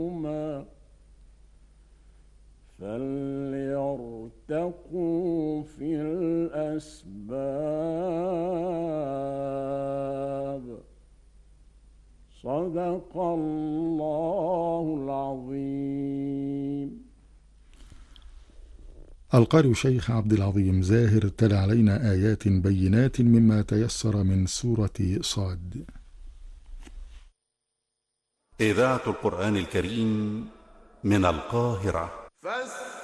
فليرتقوا في الأسباب. صدق الله العظيم. القارئ الشيخ عبد العظيم زاهر تلا علينا آيات بينات مما تيسر من سورة صاد. إذاعة القرآن الكريم من القاهرة.